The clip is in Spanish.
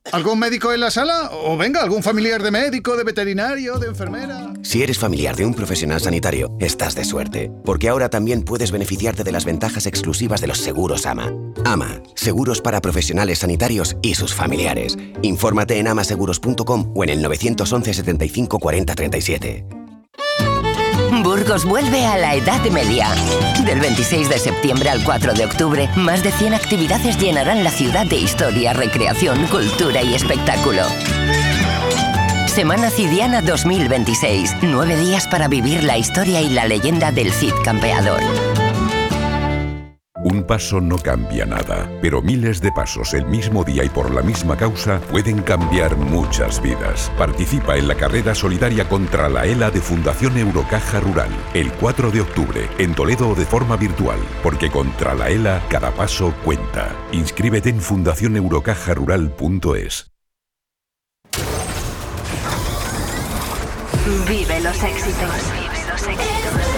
¿Algún médico en la sala? O venga, algún familiar de médico, de veterinario, de enfermera. Si eres familiar de un profesional sanitario, estás de suerte, porque ahora también puedes beneficiarte de las ventajas exclusivas de los seguros AMA. AMA, seguros para profesionales sanitarios y sus familiares. Infórmate en amaseguros.com o en el 911 75 40 37. Burgos vuelve a la Edad Media. Del 26 de septiembre al 4 de octubre, más de 100 actividades llenarán la ciudad de historia, recreación, cultura y espectáculo. Semana Cidiana 2026. 9 días para vivir la historia y la leyenda del Cid Campeador. Un paso no cambia nada, pero miles de pasos el mismo día y por la misma causa pueden cambiar muchas vidas. Participa en la carrera solidaria contra la ELA de Fundación Eurocaja Rural, el 4 de octubre, en Toledo o de forma virtual, porque contra la ELA cada paso cuenta. Inscríbete en fundacioneurocajarural.es. Vive los éxitos. Vive los éxitos.